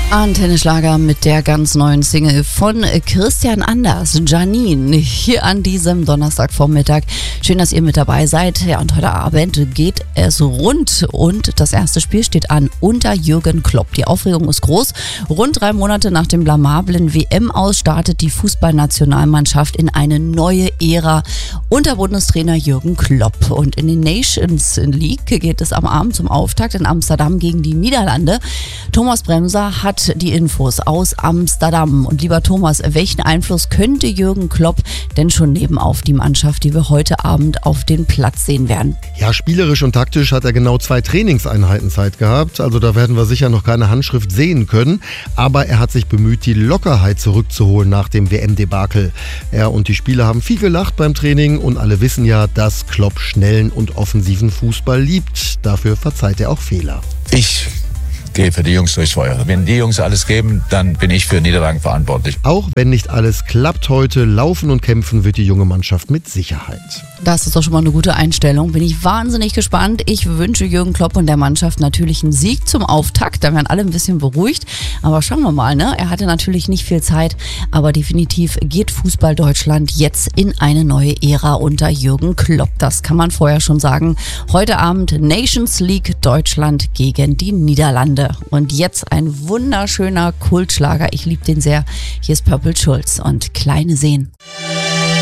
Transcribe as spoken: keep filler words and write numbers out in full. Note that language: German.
Antenne-Schlager mit der ganz neuen Single von Christian Anders, Janine, hier an diesem Donnerstagvormittag. Schön, dass ihr mit dabei seid. Ja, und heute Abend geht es rund und das erste Spiel steht an unter Jürgen Klopp. Die Aufregung ist groß. Rund drei Monate nach dem blamablen W M-Aus startet die Fußballnationalmannschaft in eine neue Ära unter Bundestrainer Jürgen Klopp. Und in die Nations League geht es am Abend zum Auftakt in Amsterdam gegen die Niederlande. Thomas Bremser hat die Infos aus Amsterdam. Und lieber Thomas, welchen Einfluss könnte Jürgen Klopp denn schon nehmen auf die Mannschaft, die wir heute Abend auf den Platz sehen werden? Ja, spielerisch und taktisch hat er genau zwei Trainingseinheiten Zeit gehabt. Also da werden wir sicher noch keine Handschrift sehen können. Aber er hat sich bemüht, die Lockerheit zurückzuholen nach dem W M-Debakel. Er und die Spieler haben viel gelacht beim Training und alle wissen ja, dass Klopp schnellen und offensiven Fußball liebt. Dafür verzeiht er auch Fehler. Ich gehe für die Jungs durchs Feuer. Wenn die Jungs alles geben, dann bin ich für Niederlagen verantwortlich. Auch wenn nicht alles klappt heute, laufen und kämpfen wird die junge Mannschaft mit Sicherheit. Das ist doch schon mal eine gute Einstellung. Bin ich wahnsinnig gespannt. Ich wünsche Jürgen Klopp und der Mannschaft natürlich einen Sieg zum Auftakt. Da werden alle ein bisschen beruhigt. Aber schauen wir mal, ne? Er hatte natürlich nicht viel Zeit, aber definitiv geht Fußball Deutschland jetzt in eine neue Ära unter Jürgen Klopp. Das kann man vorher schon sagen. Heute Abend Nations League Deutschland gegen die Niederlande. Und jetzt ein wunderschöner Kultschlager. Ich liebe den sehr. Hier ist Purple Schulz und Kleine Seen.